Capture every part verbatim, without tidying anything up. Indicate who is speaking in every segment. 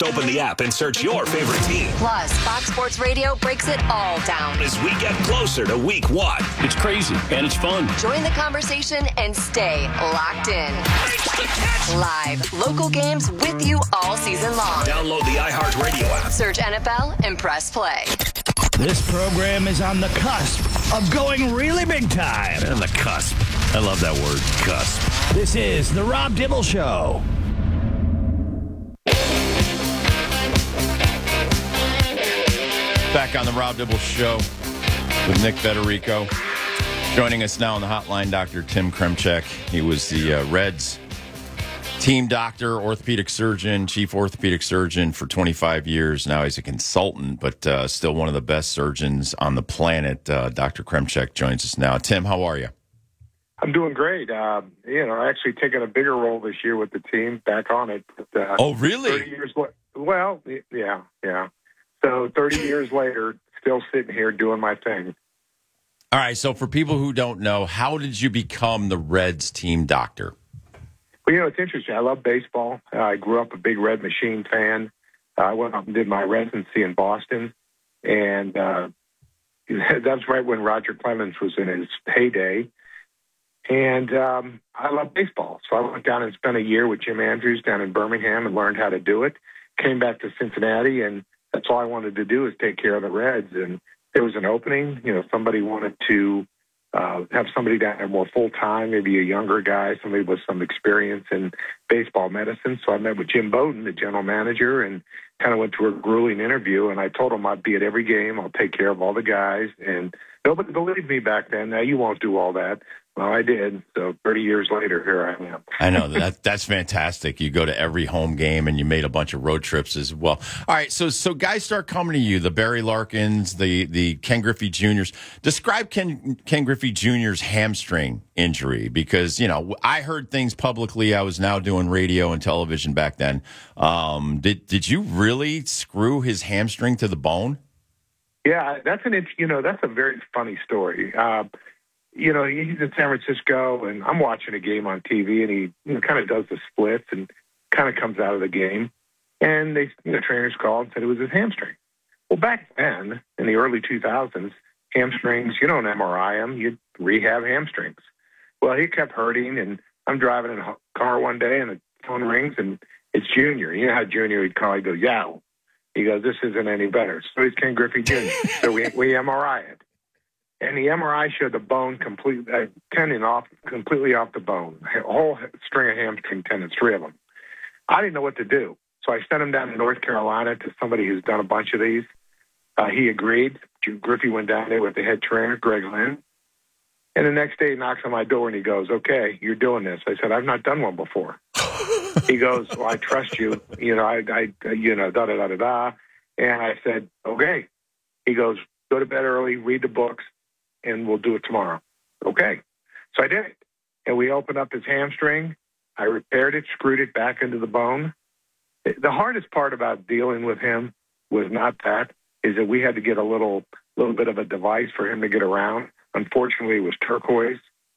Speaker 1: Just open the app and search your favorite team.
Speaker 2: Plus, Fox Sports Radio breaks it all down
Speaker 1: As we get closer to week one.
Speaker 3: It's crazy, and it's fun.
Speaker 2: Join the conversation and stay locked in. Live, local games with you all season long.
Speaker 1: Download the iHeartRadio app.
Speaker 2: Search N F L and press play.
Speaker 4: This program is on the cusp of going really big time.
Speaker 3: On the cusp. I love that word, cusp.
Speaker 4: This is The Rob Dibble Show.
Speaker 5: Back on The Rob Dibble Show with Nick Federico. Joining us now on the hotline, Doctor Tim Kremchek. He was the uh, Reds team doctor, orthopedic surgeon, chief orthopedic surgeon for twenty-five years. Now he's a consultant, but uh, still one of the best surgeons on the planet. Uh, Doctor Kremchek joins us now. Tim, how are you?
Speaker 6: I'm doing great. Uh, you know, actually taking a bigger role this year with the team, back on it. But, uh,
Speaker 5: oh, really?
Speaker 6: thirty years. Well, yeah, yeah. So thirty years later, still sitting here doing my thing.
Speaker 5: All right. So for people who don't know, how did you become the Reds team doctor?
Speaker 6: Well, you know, it's interesting. I love baseball. Uh, I grew up a big Red Machine fan. Uh, I went up and did my residency in Boston. And uh, that's right when Roger Clemens was in his heyday. And um, I love baseball. So I went down and spent a year with Jim Andrews down in Birmingham and learned how to do it. Came back to Cincinnati, and that's all I wanted to do is take care of the Reds. And there was an opening. You know, somebody wanted to uh, have somebody down there more full-time, maybe a younger guy, somebody with some experience in baseball medicine. So I met with Jim Bowden, the general manager, and kind of went through a grueling interview. And I told him I'd be at every game. I'll take care of all the guys. And nobody believed me back then. Now, you won't do all that. Well, I did. So thirty years later, here I am.
Speaker 5: I know. that That's fantastic. You go to every home game, and you made a bunch of road trips as well. All right, so so guys start coming to you, the Barry Larkins, the, the Ken Griffey Juniors Describe Ken, Ken Griffey Junior's hamstring injury, because, you know, I heard things publicly. I was now doing radio and television back then. Um, did, did you really screw his hamstring to the bone?
Speaker 6: Yeah, that's an you know, that's a very funny story. Uh You know, he's in San Francisco, and I'm watching a game on T V, and he you know, kind of does the splits and kind of comes out of the game. And they, you know, trainers called and said it was his hamstring. Well, back then, in the early two thousands, hamstrings, you don't M R I them, you rehab hamstrings. Well, he kept hurting, and I'm driving in a car one day, and the phone rings, and it's Junior. You know how Junior would call, he'd go, yeah. He goes, this isn't any better. So he's Ken Griffey Junior So we, we M R I it. And the M R I showed the bone complete, uh, tendon off, completely off the bone, a whole string of hamstring tendons, three of them. I didn't know what to do. So I sent him down to North Carolina to somebody who's done a bunch of these. Uh, he agreed. Griffey went down there with the head trainer, Greg Lynn. And the next day he knocks on my door and he goes, okay, you're doing this. I said, I've not done one before. He goes, well, I trust you. You know, I, I you know, da-da-da-da-da. And I said, okay. He goes, go to bed early, read the books, and we'll do it tomorrow. Okay. So I did it. And we opened up his hamstring. I repaired it, screwed it back into the bone. The hardest part about dealing with him was not that, is that we had to get a little little bit of a device for him to get around. Unfortunately, it was turquoise,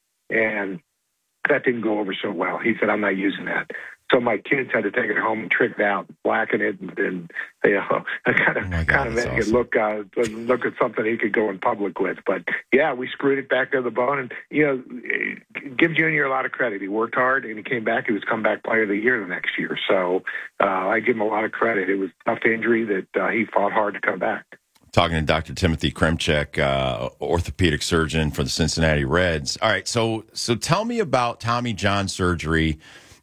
Speaker 6: and that didn't go over so well. He said, I'm not using that. So my kids had to take it home and trick it out, blacken it, and, and you know, kind of, oh kind of make awesome. it look uh, look at something he could go in public with. But yeah, we screwed it back to the bone, and you know, give Junior a lot of credit. He worked hard, and he came back. He was comeback player of the year the next year. So uh, I give him a lot of credit. It was a tough injury that uh, he fought hard to come back.
Speaker 5: Talking to Doctor Timothy Kremchek, uh, orthopedic surgeon for the Cincinnati Reds. All right, so so tell me about Tommy John surgery.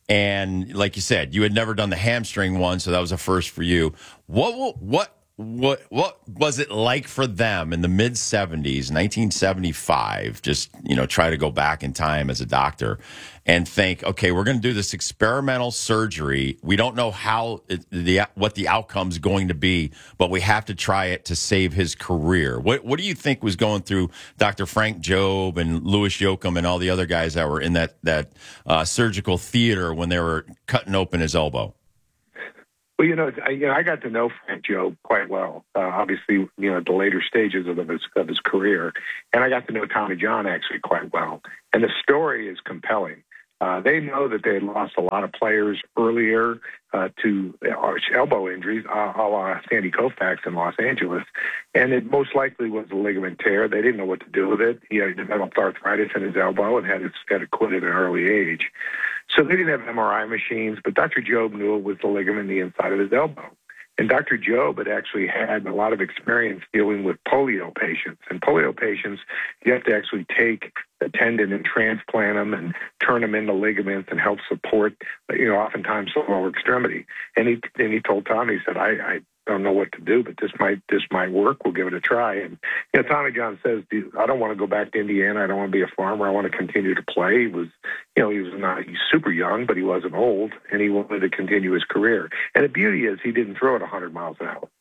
Speaker 5: And like you said, you had never done the hamstring one, so that was a first for you. What what what what was it like for them in the mid seventies, nineteen seventy-five? Just, you know, try to go back in time as a doctor and think, okay, we're going to do this experimental surgery. We don't know how it, the what the outcome's going to be, but we have to try it to save his career. What what do you think was going through Doctor Frank Jobe and Louis Yoakum and all the other guys that were in that that uh, surgical theater when they were cutting open his elbow?
Speaker 6: Well, you know, I, you know, I got to know Frank Jobe quite well. Uh, obviously, you know, at the later stages of his of his career, and I got to know Tommy John actually quite well. And the story is compelling. Uh, they know that they had lost a lot of players earlier uh, to arch elbow injuries, uh, a la Sandy Koufax in Los Angeles, and it most likely was a ligament tear. They didn't know what to do with it. He had developed arthritis in his elbow and had, his, had to quit at an early age. So they didn't have M R I machines, but Doctor Jobe knew it was the ligament in the inside of his elbow. And Doctor Jobe had actually had a lot of experience dealing with polio patients. And polio patients, you have to actually take a tendon and transplant them and turn them into ligaments and help support, you know, oftentimes the lower extremity. And he and he told Tommy, he said, I, I don't know what to do, but this might this might work. We'll give it a try. And you know, Tommy John says, I don't want to go back to Indiana. I don't want to be a farmer. I want to continue to play. He was, you know, he was not he's super young, but he wasn't old, and he wanted to continue his career. And the beauty is he didn't throw it one hundred miles an hour.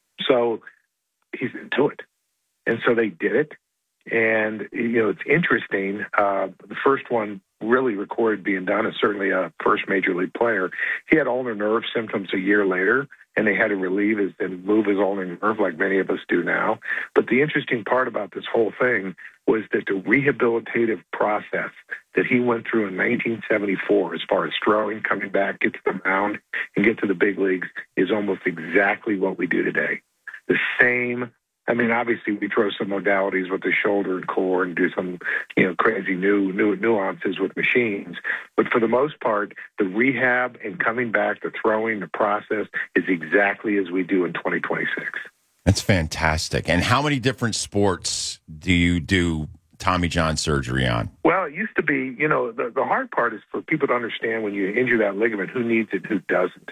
Speaker 6: So he's into it. And so they did it. And, you know, it's interesting. Uh, the first one really recorded being done is certainly a first major league player. He had ulnar nerve symptoms a year later, and they had to relieve his and move his ulnar nerve like many of us do now. But the interesting part about this whole thing was that the rehabilitative process that he went through in nineteen seventy-four, as far as throwing, coming back, get to the mound, and get to the big leagues, is almost exactly what we do today. The same. I mean, obviously, we throw some modalities with the shoulder and core and do some, you know, crazy new, new nuances with machines. But for the most part, the rehab and coming back, the throwing, the process is exactly as we do in twenty twenty-six.
Speaker 5: That's fantastic. And how many different sports do you do Tommy John surgery on?
Speaker 6: Well, it used to be, you know, the, the hard part is for people to understand when you injure that ligament, who needs it, who doesn't.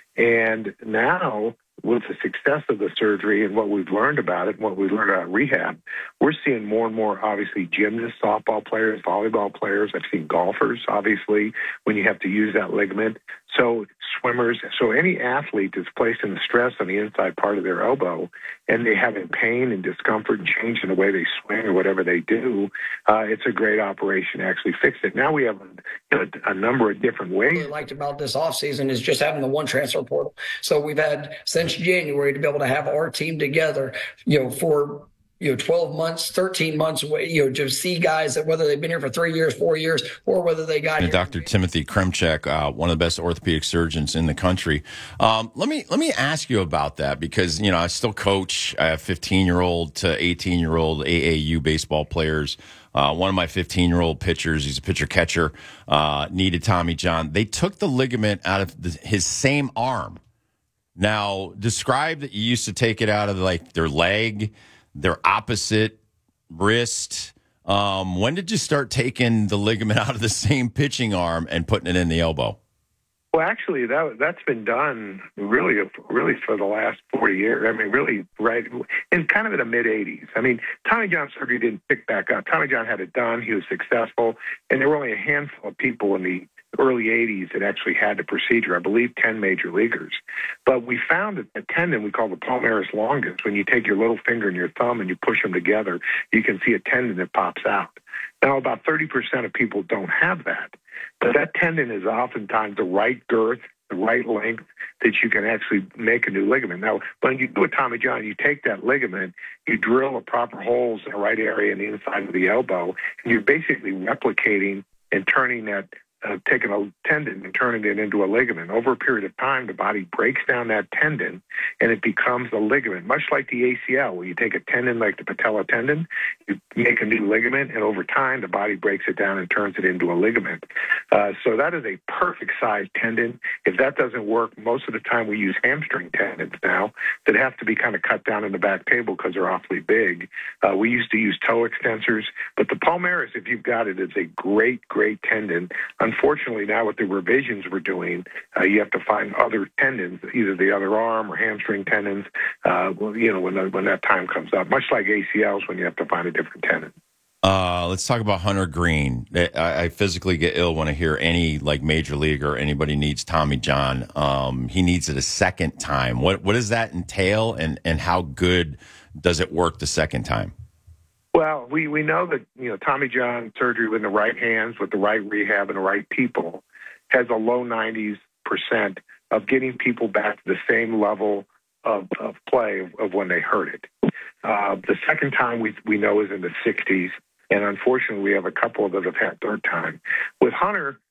Speaker 6: And now, with the success of the surgery and what we've learned about it and what we've learned about rehab, we're seeing more and more, obviously, gymnasts, softball players, volleyball players. I've seen golfers, obviously, when you have to use that ligament. So swimmers, so any athlete that's placing the stress on the inside part of their elbow and they having pain and discomfort and change in the way they swing or whatever they do, uh, it's a great operation to actually fix it. Now we have you know, a number of different ways.
Speaker 7: What I liked about this offseason is just having the one transfer portal. So we've had since January to be able to have our team together, you know, for you know, twelve months, thirteen months, you know, to see guys that whether they've been here for three years, four years, or whether they got
Speaker 5: and
Speaker 7: here.
Speaker 5: Doctor Timothy Kremchek, uh, one of the best orthopedic surgeons in the country. Um, let me let me ask you about that because, you know, I still coach I have fifteen-year-old to eighteen-year-old A A U baseball players. Uh, one of my fifteen-year-old pitchers, he's a pitcher-catcher, uh, needed Tommy John. They took the ligament out of the, his same arm. Now, describe that you used to take it out of, like, their leg, their opposite wrist. Um, when did you start taking the ligament out of the same pitching arm and putting it in the elbow?
Speaker 6: Well, actually, that that's been done really, really for the last forty years. I mean, really, right, in kind of in the mid eighties. I mean, Tommy John surgery didn't pick back up. Tommy John had it done. He was successful, and there were only a handful of people in the early eighties that actually had the procedure. I believe ten major leaguers. But we found that the tendon we call the palmaris longus, when you take your little finger and your thumb and you push them together, you can see a tendon that pops out. Now, about thirty percent of people don't have that. But that tendon is oftentimes the right girth, the right length that you can actually make a new ligament. Now, when you do a Tommy John, you take that ligament, you drill the proper holes in the right area in the inside of the elbow, and you're basically replicating and turning that Uh, taking a tendon and turning it into a ligament. Over a period of time, the body breaks down that tendon and it becomes a ligament, much like the A C L, where you take a tendon like the patella tendon, you make a new ligament, and over time, the body breaks it down and turns it into a ligament. Uh, so that is a perfect size tendon. If that doesn't work, most of the time we use hamstring tendons now that have to be kind of cut down in the back table because they're awfully big. Uh, we used to use toe extensors, but the palmaris, if you've got it, is a great, great tendon. Unfortunately, now with the revisions we're doing, uh, you have to find other tendons, either the other arm or hamstring tendons, uh, well, you know, when, the, when that time comes up, much like A C Ls when you have to find a different tendon.
Speaker 5: Uh, let's talk about Hunter Green. I, I physically get ill when I hear any like major league or anybody needs Tommy John. Um, he needs it a second time. What what does that entail, and, and how good does it work the second time?
Speaker 6: Well, we, we know that, you know, Tommy John surgery in the right hands with the right rehab and the right people has a low nineties percent of getting people back to the same level of, of play of, of when they hurt it. Uh, the second time we we know is in the sixties, and unfortunately we have a couple that have had third time. With Hunter,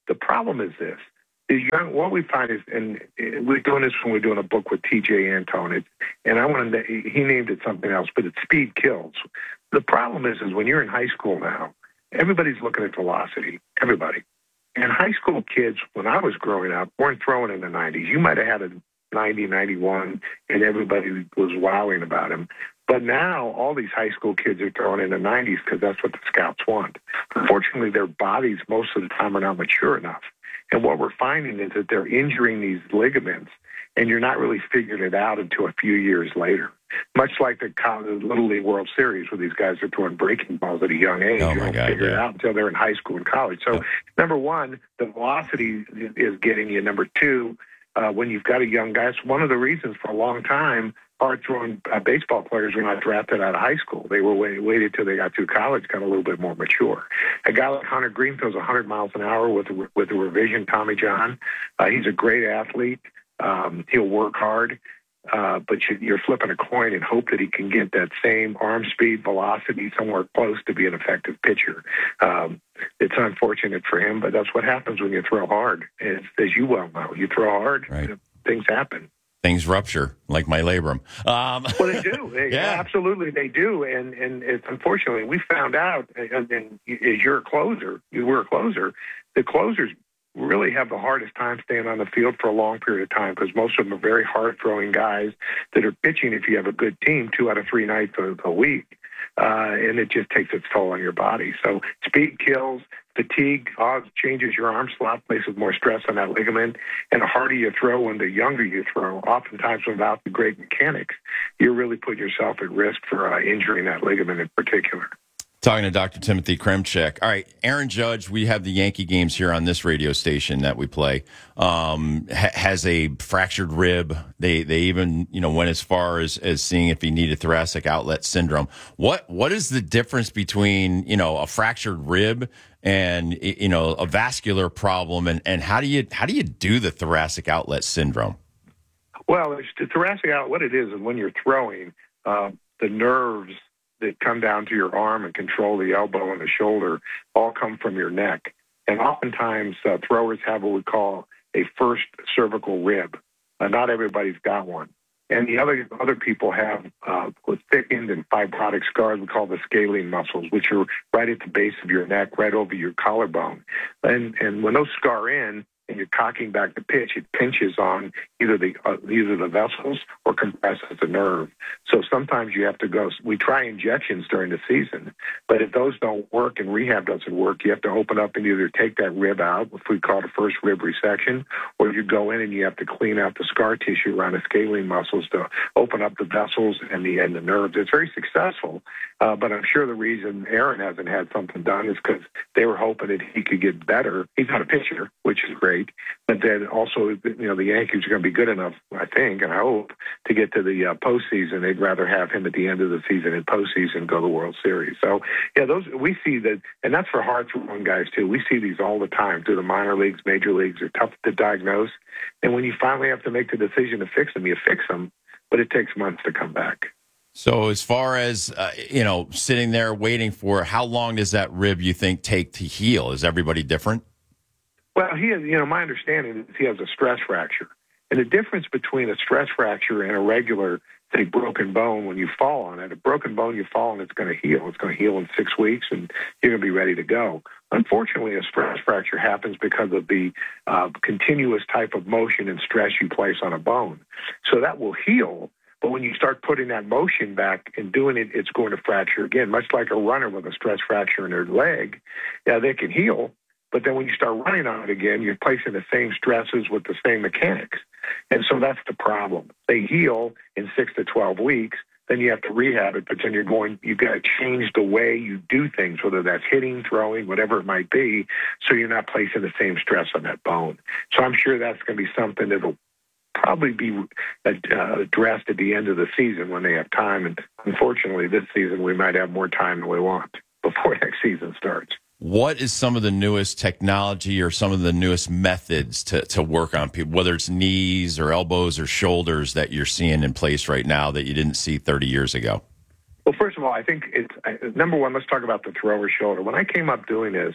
Speaker 6: The problem is this. The young, what we find is, and we're doing this when we're doing a book with T J Antone, it's, and I want to, he named it something else, but it's Speed Kills. The problem is, is when you're in high school now, everybody's looking at velocity, everybody. And high school kids, when I was growing up, weren't throwing in the nineties. You might have had a ninety, ninety-one, and everybody was wowing about him. But now all these high school kids are throwing in the nineties because that's what the scouts want. Unfortunately, their bodies most of the time are not mature enough. And what we're finding is that they're injuring these ligaments, and you're not really figuring it out until a few years later. Much like the Little League World Series, where these guys are throwing breaking balls at a young age.
Speaker 5: Oh
Speaker 6: you
Speaker 5: my
Speaker 6: don't
Speaker 5: God,
Speaker 6: figure
Speaker 5: yeah.
Speaker 6: it out until they're in high school and college. So,
Speaker 5: Yeah.
Speaker 6: number one, the velocity is getting you. Number two, uh, when you've got a young guy, it's one of the reasons for a long time hard-throwing uh, baseball players were not drafted out of high school. They were wait, waited till they got to college, got a little bit more mature. A guy like Hunter Green throws one hundred miles an hour with a, with a revision Tommy John. Uh, he's a great athlete. Um, he'll work hard. Uh, but you, you're flipping a coin and hope that he can get that same arm speed, velocity, somewhere close to be an effective pitcher. Um, it's unfortunate for him, but that's what happens when you throw hard. As, as you well know, you throw hard,
Speaker 5: Right.
Speaker 6: you know, things happen.
Speaker 5: Things rupture, like my labrum. Um,
Speaker 6: Well, they do. They,
Speaker 5: Yeah.
Speaker 6: Absolutely, they do. And and it's unfortunately, we found out, and, and as you're a closer, you were a closer, the closers really have the hardest time staying on the field for a long period of time because most of them are very hard-throwing guys that are pitching, if you have a good team, two out of three nights a, a week. Uh, and it just takes its toll on your body. So speed kills, fatigue uh, changes your arm slot, places more stress on that ligament. And the harder you throw and the younger you throw, oftentimes without the great mechanics, you're really putting yourself at risk for uh, injuring that ligament in particular.
Speaker 5: Talking to Doctor Timothy Kremchek. All right, Aaron Judge, we have the Yankee games here on this radio station that we play, um, ha- has a fractured rib. They they even, you know, went as far as, as seeing if he needed thoracic outlet syndrome. What What is the difference between, you know, a fractured rib and, you know, a vascular problem, and, and how do you how do you do the thoracic outlet syndrome?
Speaker 6: Well, it's the thoracic outlet, what it is is when you're throwing, uh, the nerves that come down to your arm and control the elbow and the shoulder all come from your neck. And oftentimes uh, throwers have what we call a first cervical rib. Uh, not everybody's got one. And the other other people have uh, thickened and fibrotic scars we call the scalene muscles, which are right at the base of your neck, right over your collarbone. And and when those scar in, and you're cocking back the pitch, it pinches on either the uh, either the vessels or compresses the nerve. So sometimes you have to go. We try injections during the season, but if those don't work and rehab doesn't work, you have to open up and either take that rib out, which we call the first rib resection, or you go in and you have to clean out the scar tissue around the scalene muscles to open up the vessels and the and the nerves. It's very successful, uh, but I'm sure the reason Aaron hasn't had something done is because they were hoping that he could get better. He's not a pitcher, which is great. But then also, you know, the Yankees are going to be good enough, I think, and I hope, to get to the uh, postseason. They'd rather have him at the end of the season in postseason go to the World Series. So, yeah, those we see that, and that's for hard-throwing guys, too. We see these all the time through the minor leagues, major leagues. They're tough to diagnose. And when you finally have to make the decision to fix them, you fix them, but it takes months to come back.
Speaker 5: So as far as, uh, you know, sitting there waiting for, how long does that rib, you think, take to heal? Is everybody different?
Speaker 6: Well, he has, you know, my understanding is he has a stress fracture. And the difference between a stress fracture and a regular, say, broken bone, when you fall on it, a broken bone, you fall on, it's going to heal. It's going to heal in six weeks, and you're going to be ready to go. Unfortunately, a stress fracture happens because of the uh, continuous type of motion and stress you place on a bone. So that will heal. But when you start putting that motion back and doing it, it's going to fracture again, much like a runner with a stress fracture in their leg. Yeah, they can heal. But then when you start running on it again, you're placing the same stresses with the same mechanics. And so that's the problem. They heal in six to twelve weeks. Then you have to rehab it, but then you're going, you've got to change the way you do things, whether that's hitting, throwing, whatever it might be, so you're not placing the same stress on that bone. So I'm sure that's going to be something that will probably be uh, addressed at the end of the season when they have time. And unfortunately, this season we might have more time than we want before next season starts.
Speaker 5: What is some of the newest technology or some of the newest methods to, to work on people, whether it's knees or elbows or shoulders, that you're seeing in place right now that you didn't see thirty years ago?
Speaker 6: Well, first of all, I think it's uh, number one, let's talk about the thrower shoulder. When I came up doing this,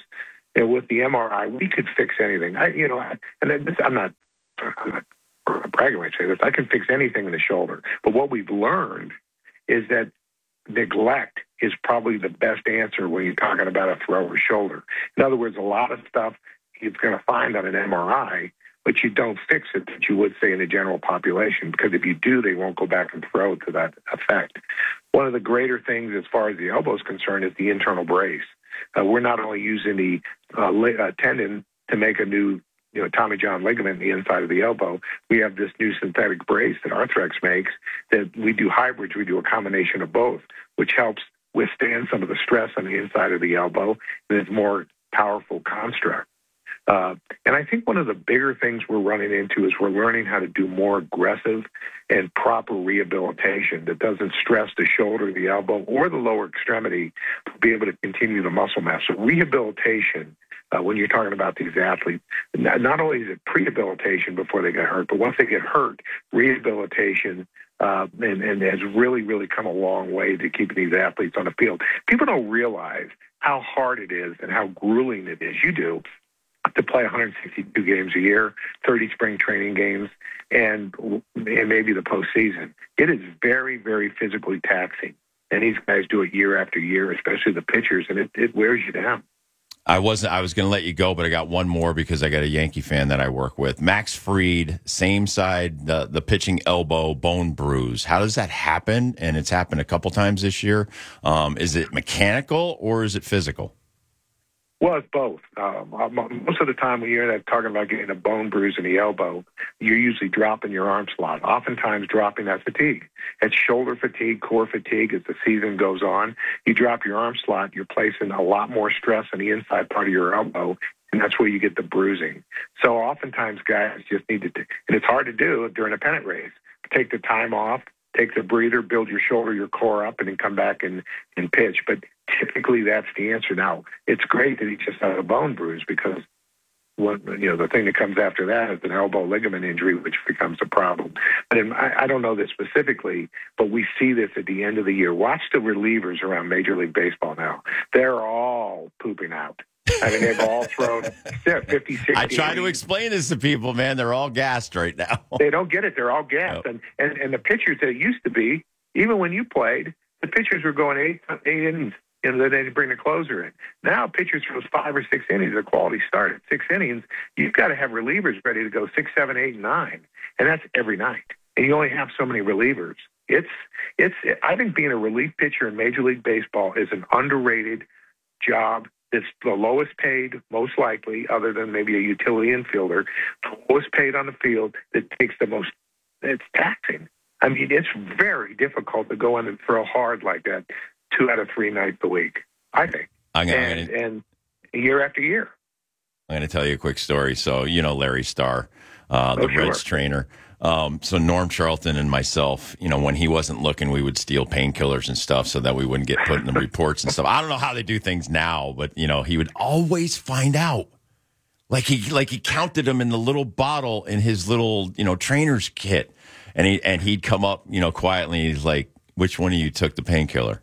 Speaker 6: And with the M R I, we could fix anything. I, you know, I, and this, I'm not, I'm not bragging when I say this. I can fix anything in the shoulder. But what we've learned is that neglect is probably the best answer when you're talking about a throw or shoulder. In other words, a lot of stuff you're going to find on an M R I, but you don't fix it that you would say in the general population, because if you do, they won't go back and throw to that effect. One of the greater things as far as the elbow is concerned is the internal brace. Uh, we're not only using the uh, li- uh, tendon to make a new you know, Tommy John ligament in the inside of the elbow. We have this new synthetic brace that Arthrex makes that we do hybrids. We do a combination of both, which helps withstand some of the stress on the inside of the elbow, and it's more powerful construct. Uh, and I think one of the bigger things we're running into is we're learning how to do more aggressive and proper rehabilitation that doesn't stress the shoulder, the elbow, or the lower extremity to be able to continue the muscle mass. So rehabilitation, uh, when you're talking about these athletes, not, not only is it prehabilitation before they get hurt, but once they get hurt, rehabilitation uh, and, and has really, really come a long way to keeping these athletes on the field. People don't realize how hard it is and how grueling it is. You do. To play one hundred sixty-two games a year, thirty spring training games, and, and maybe the postseason. It is very, very physically taxing. And these guys do it year after year, especially the pitchers, and it, it wears you down.
Speaker 5: I wasn't. I was going to let you go, but I got one more because I got a Yankee fan that I work with. Max Fried, same side, the, the pitching elbow, bone bruise. How does that happen? And it's happened a couple times this year. Um, is it mechanical or is it physical?
Speaker 6: Well, it's both. Um, most of the time when you're talking about getting a bone bruise in the elbow, you're usually dropping your arm slot, oftentimes dropping that fatigue. It's shoulder fatigue, core fatigue as the season goes on. You drop your arm slot, you're placing a lot more stress on the inside part of your elbow, and that's where you get the bruising. So oftentimes guys just need to, and it's hard to do during a pennant race, take the time off, take the breather, build your shoulder, your core up, and then come back and, and pitch. But typically that's the answer. Now, it's great that he just had a bone bruise because what, you know, the thing that comes after that is an elbow ligament injury, which becomes a problem. But in, I, I don't know this specifically, but we see this at the end of the year. Watch the relievers around Major League Baseball now. They're all pooping out. I mean, they've all thrown fifty, sixty.
Speaker 5: I try to explain this to people, man. They're all gassed right now.
Speaker 6: They don't get it. They're all gassed.
Speaker 5: Yep.
Speaker 6: And, and and the pitchers that used to be, even when you played, the pitchers were going eight, eight innings, and then they'd bring the closer in. Now pitchers throws five or six innings, a quality start at six innings. You've got to have relievers ready to go six, seven, eight, nine. And that's every night. And you only have so many relievers. It's, it's. I think being a relief pitcher in Major League Baseball is an underrated job. It's the lowest paid, most likely, other than maybe a utility infielder, the lowest paid on the field that takes the most, it's taxing. I mean, it's very difficult to go in and throw hard like that two out of three nights a week, I think.
Speaker 5: I'm gonna,
Speaker 6: and,
Speaker 5: I'm gonna,
Speaker 6: and year after year.
Speaker 5: I'm going to tell you a quick story. So, you know, Larry Starr, uh, the
Speaker 6: oh, sure.
Speaker 5: Reds trainer. Um, so Norm Charlton and myself, you know, when he wasn't looking, we would steal painkillers and stuff so that we wouldn't get put in the reports and stuff. I don't know how they do things now, but you know, he would always find out. Like he, like he counted them in the little bottle in his little, you know, trainer's kit, and he and he'd come up, you know, quietly. And he's like, "Which one of you took the painkiller?"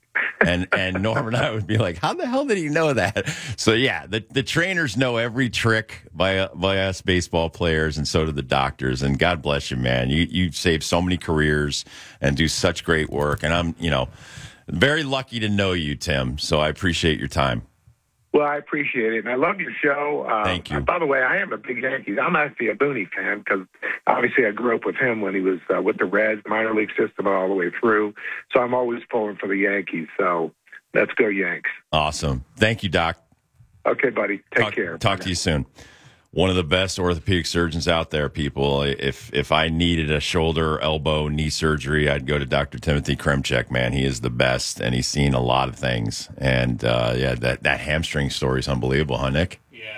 Speaker 5: And and Norm and I would be like, how the hell did he know that? So, yeah, the, the trainers know every trick by by us baseball players, and so do the doctors. And God bless you, man. You you save so many careers and do such great work. And I'm, you know, very lucky to know you, Tim. So I appreciate your time.
Speaker 6: Well, I appreciate it, and I love your show. Uh,
Speaker 5: Thank you.
Speaker 6: By the way, I am a big Yankees. I'm actually a Booney fan because obviously I grew up with him when he was uh, with the Reds, minor league system all the way through. So I'm always pulling for the Yankees. So let's go Yanks.
Speaker 5: Awesome. Thank you, Doc.
Speaker 6: Okay, buddy. Take
Speaker 5: talk,
Speaker 6: care.
Speaker 5: Talk to you soon. One of the best orthopedic surgeons out there, people. If if I needed a shoulder, elbow, knee surgery, I'd go to Doctor Timothy Kremchek, man. He is the best, and he's seen a lot of things. And, uh, yeah, that, that hamstring story is unbelievable, huh, Nick?
Speaker 3: Yeah.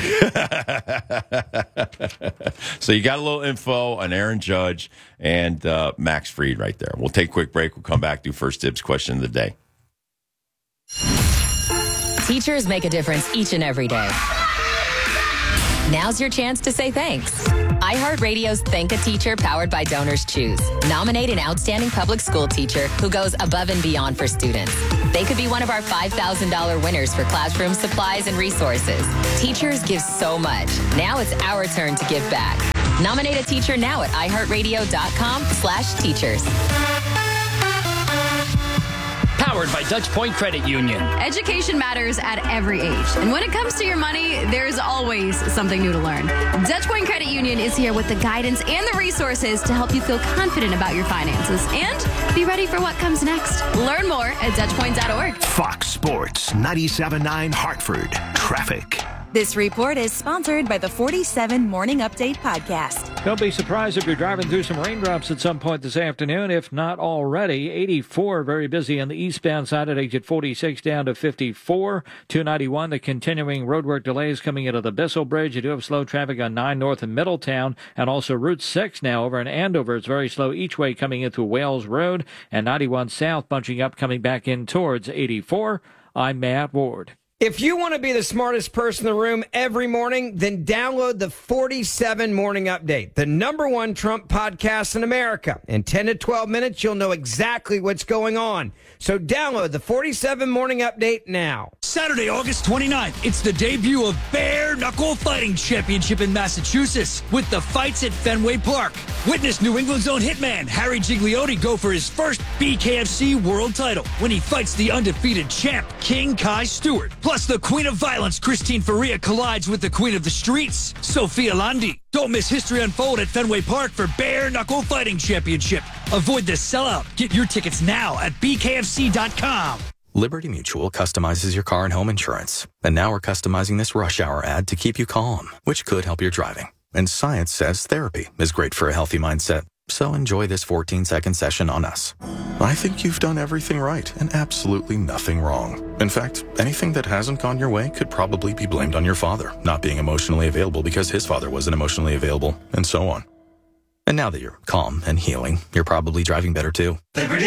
Speaker 5: So you got a little info on Aaron Judge and uh, Max Fried right there. We'll take a quick break. We'll come back, do First Dibs question of the day.
Speaker 8: Teachers make a difference each and every day.
Speaker 2: Now's your chance to say thanks. iHeartRadio's Thank a Teacher, powered by Donors Choose. Nominate an outstanding public school teacher who goes above and beyond for students. They could be one of our five thousand dollars winners for classroom supplies and resources. Teachers give so much. Now it's our turn to give back. Nominate a teacher now at iHeartRadio.com slash teachers.
Speaker 4: Powered by Dutch Point Credit Union.
Speaker 8: Education matters at every age. And when it comes to your money, there's always something new to learn. Dutch Point Credit Union is here with the guidance and the resources to help you feel confident about your finances and be ready for what comes next. Learn more at dutch point dot org.
Speaker 1: Fox Sports ninety-seven point nine Hartford. Traffic.
Speaker 9: This report is sponsored by the forty-seven Morning Update podcast.
Speaker 10: Don't be surprised if you're driving through some raindrops at some point this afternoon, if not already. eighty-four, very busy on the eastbound side at exit forty-six down to fifty-four. two ninety-one, the continuing roadwork delays coming into the Bissell Bridge. You do have slow traffic on nine North in Middletown, and also Route six now over in Andover. It's very slow each way coming in through Wales Road, and ninety-one South bunching up coming back in towards eighty-four. I'm Matt Ward.
Speaker 11: If you want to be the smartest person in the room every morning, then download the forty-seven Morning Update, the number one Trump podcast in America. In ten to twelve minutes, you'll know exactly what's going on. So download the forty-seven Morning Update now.
Speaker 4: Saturday, August twenty-ninth, it's the debut of Bare Knuckle Fighting Championship in Massachusetts with the fights at Fenway Park. Witness New England's own hitman, Harry Gigliotti, go for his first B K F C world title when he fights the undefeated champ, King Kai Stewart. Plus, the Queen of Violence, Christine Faria, collides with the Queen of the Streets, Sophia Landi. Don't miss history unfold at Fenway Park for Bare Knuckle Fighting Championship. Avoid the sellout. Get your tickets now at b k f c dot com.
Speaker 12: Liberty Mutual customizes your car and home insurance. And now we're customizing this rush hour ad to keep you calm, which could help your driving. And science says therapy is great for a healthy mindset. So enjoy this fourteen-second session on us. I think you've done everything right and absolutely nothing wrong. In fact, anything that hasn't gone your way could probably be blamed on your father not being emotionally available because his father wasn't emotionally available, and so on. And now that you're calm and healing, you're probably driving better too. Liberty.